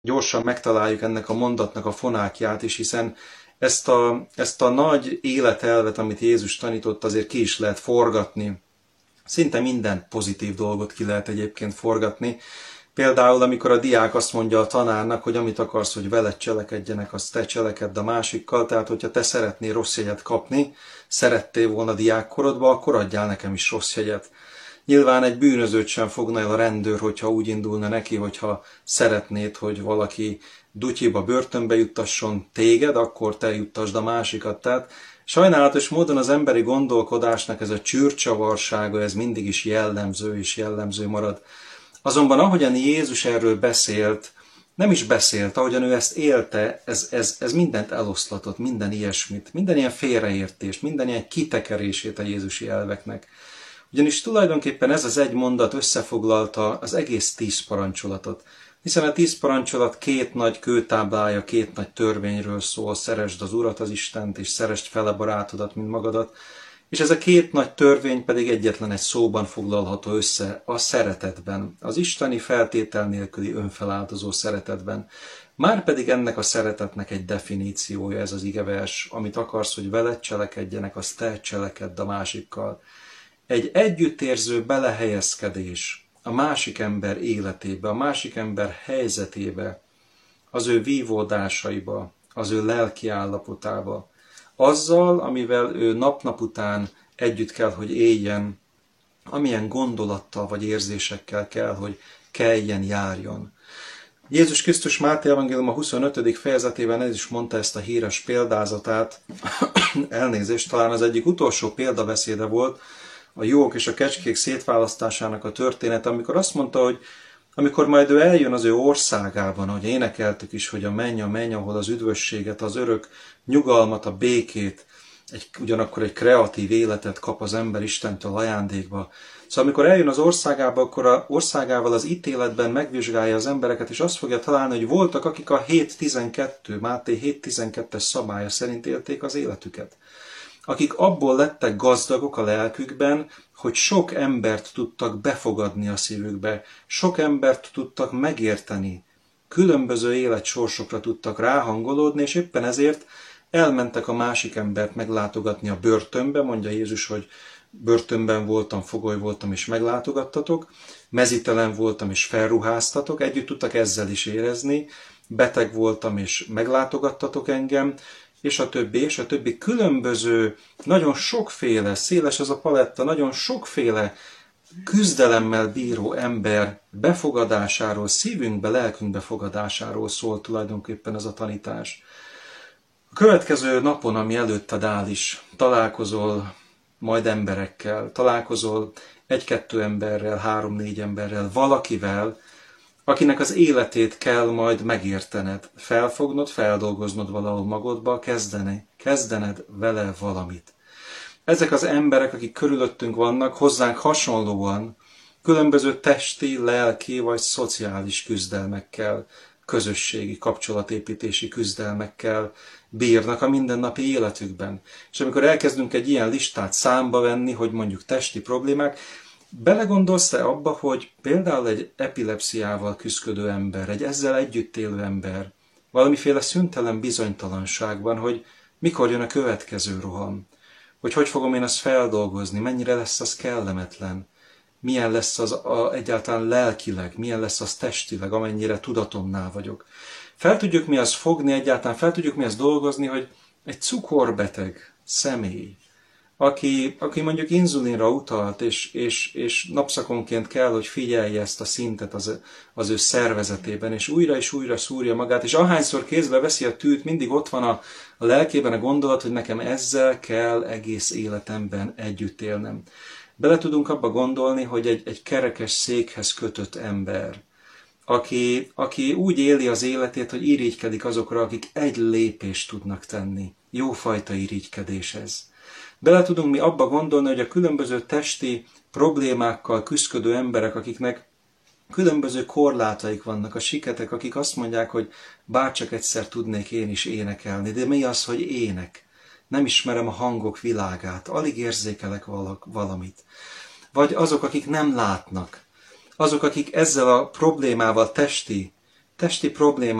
gyorsan megtaláljuk ennek a mondatnak a fonákját is, hiszen ezt a nagy életelvet, amit Jézus tanított, azért ki is lehet forgatni. Szinte minden pozitív dolgot ki lehet egyébként forgatni. Például, amikor a diák azt mondja a tanárnak, hogy amit akarsz, hogy veled cselekedjenek, azt te cselekedd a másikkal, tehát hogyha te szeretnél rossz jegyet kapni, szerettél volna diákkorodba, akkor adjál nekem is rossz jegyet. Nyilván egy bűnözőt sem fogna el a rendőr, hogyha úgy indulna neki, hogyha szeretnéd, hogy valaki dutyiba, börtönbe juttasson téged, akkor te juttasd a másikat. Tehát sajnálatos módon az emberi gondolkodásnak ez a csűrcsavarsága, ez mindig is jellemző és jellemző marad. Azonban ahogyan Jézus erről beszélt, nem is beszélt, ahogyan ő ezt élte, ez mindent eloszlatott, minden ilyesmit, minden ilyen félreértést, minden ilyen kitekerését a jézusi elveknek. Ugyanis tulajdonképpen ez az egy mondat összefoglalta az egész 10 parancsolatot. Hiszen a 10 parancsolat 2 nagy kőtáblája, 2 nagy törvényről szól, szeresd az Urat, az Istent, és szeresd fele barátodat, mint magadat. És ez a 2 nagy törvény pedig egyetlen egy szóban foglalható össze, a szeretetben, az isteni feltétel nélküli önfeláldozó szeretetben. Márpedig ennek a szeretetnek egy definíciója ez az igevers, amit akarsz, hogy veled cselekedjenek, azt te cselekedd a másikkal. Egy együttérző belehelyezkedés a másik ember életébe, a másik ember helyzetébe, az ő vívódásaiba, az ő lelki állapotába, azzal, amivel ő nap-nap után együtt kell, hogy éljen, amilyen gondolattal vagy érzésekkel kell, hogy kelljen, járjon. Jézus Krisztus Máté Evangélium a 25. fejezetében ez is mondta ezt a híres példázatát, elnézést, talán az egyik utolsó példabeszéde volt, a juhok és a kecskék szétválasztásának a történet, amikor azt mondta, hogy amikor majd ő eljön az ő országában, ahogy énekeltük is, hogy a menny, ahol az üdvösséget, az örök nyugalmat, a békét, ugyanakkor egy kreatív életet kap az ember Istentől ajándékba. Szóval amikor eljön az országába, akkor az országával az ítéletben megvizsgálja az embereket, és azt fogja találni, hogy voltak, akik a 7.12, Máté 7.12-es szabálya szerint élték az életüket. Akik abból lettek gazdagok a lelkükben, hogy sok embert tudtak befogadni a szívükbe, sok embert tudtak megérteni, különböző életsorsokra tudtak ráhangolódni, és éppen ezért elmentek a másik embert meglátogatni a börtönbe, mondja Jézus, hogy börtönben voltam, fogoly voltam és meglátogattatok, mezítelen voltam és felruháztatok, együtt tudtak ezzel is érezni, beteg voltam és meglátogattatok engem, és a többi különböző, nagyon sokféle, széles az a paletta, nagyon sokféle küzdelemmel bíró ember befogadásáról, szívünkbe, lelkünkbe fogadásáról szól tulajdonképpen ez a tanítás. A következő napon, ami előtted áll is, találkozol majd emberekkel, találkozol 1-2 emberrel, 3-4 emberrel, valakivel, akinek az életét kell majd megértened, felfognod, feldolgoznod valahol magadba, kezdened vele valamit. Ezek az emberek, akik körülöttünk vannak, hozzánk hasonlóan különböző testi, lelki vagy szociális küzdelmekkel, közösségi, kapcsolatépítési küzdelmekkel bírnak a mindennapi életükben. És amikor elkezdünk egy ilyen listát számba venni, hogy mondjuk testi problémák, belegondolsz-e abba, hogy például egy epilepsziával küzdködő ember, egy ezzel együtt élő ember valamiféle szüntelen bizonytalanságban, hogy mikor jön a következő roham, hogy fogom én azt feldolgozni, mennyire lesz az kellemetlen, milyen lesz az egyáltalán lelkileg, milyen lesz az testileg, amennyire tudatomnál vagyok. Fel tudjuk mi azt fogni egyáltalán, fel tudjuk mi azt dolgozni, hogy egy cukorbeteg személy, aki mondjuk inzulinra utalt, és napszakonként kell, hogy figyelje ezt a szintet az ő szervezetében, és újra szúrja magát, és ahányszor kézbe veszi a tűt, mindig ott van a lelkében a gondolat, hogy nekem ezzel kell egész életemben együtt élnem. Bele tudunk abba gondolni, hogy egy kerekes székhez kötött ember, aki úgy éli az életét, hogy irigykedik azokra, akik egy lépést tudnak tenni. Jófajta irigykedés ez. Bele tudunk mi abba gondolni, hogy a különböző testi problémákkal küszködő emberek, akiknek különböző korlátaik vannak, a siketek, akik azt mondják, hogy bárcsak egyszer tudnék én is énekelni, de mi az, hogy ének? Nem ismerem a hangok világát, alig érzékelek valamit. Vagy azok, akik nem látnak, azok, akik ezzel a problémával, testi testi problémák